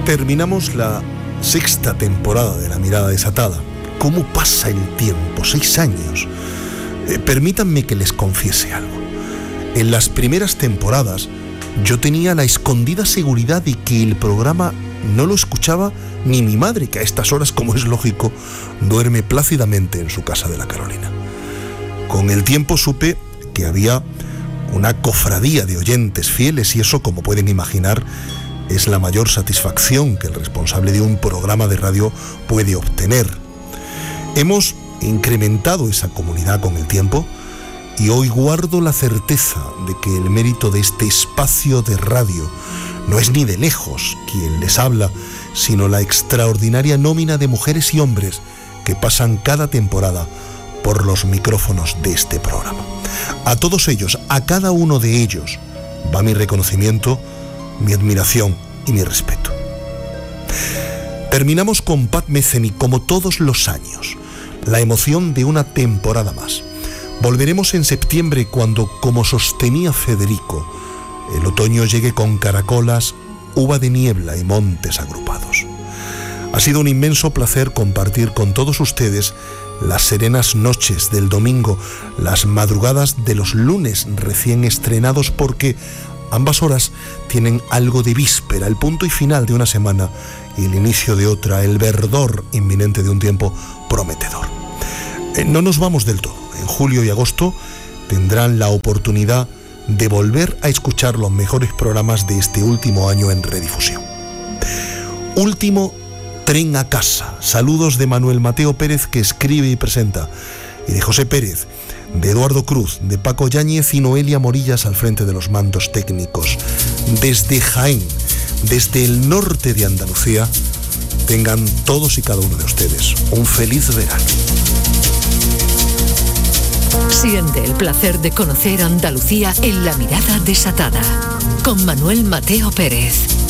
Terminamos la 6ª temporada de La Mirada Desatada. ¿Cómo pasa el tiempo? 6 años. Permítanme que les confiese algo. En las primeras temporadas yo tenía la escondida seguridad de que el programa no lo escuchaba ni mi madre, que a estas horas, como es lógico, duerme plácidamente en su casa de La Carolina. Con el tiempo supe que había una cofradía de oyentes fieles y eso, como pueden imaginar, es la mayor satisfacción que el responsable de un programa de radio puede obtener. Hemos incrementado esa comunidad con el tiempo y hoy guardo la certeza de que el mérito de este espacio de radio no es ni de lejos quien les habla, sino la extraordinaria nómina de mujeres y hombres que pasan cada temporada por los micrófonos de este programa. A todos ellos, a cada uno de ellos, va mi reconocimiento, mi admiración y mi respeto. Terminamos con Pat Metheny, como todos los años, la emoción de una temporada más. Volveremos en septiembre cuando, como sostenía Federico, el otoño llegue con caracolas, uva de niebla y montes agrupados. Ha sido un inmenso placer compartir con todos ustedes las serenas noches del domingo, las madrugadas de los lunes recién estrenados, porque ambas horas tienen algo de víspera, el punto y final de una semana y el inicio de otra, el verdor inminente de un tiempo prometedor. No nos vamos del todo. En julio y agosto tendrán la oportunidad de volver a escuchar los mejores programas de este último año en redifusión. Último tren a casa. Saludos de Manuel Mateo Pérez, que escribe y presenta, y de José Pérez, de Eduardo Cruz, de Paco Yáñez y Noelia Morillas al frente de los mandos técnicos. Desde Jaén, desde el norte de Andalucía, tengan todos y cada uno de ustedes un feliz verano. Siente el placer de conocer Andalucía en La Mirada Desatada, con Manuel Mateo Pérez.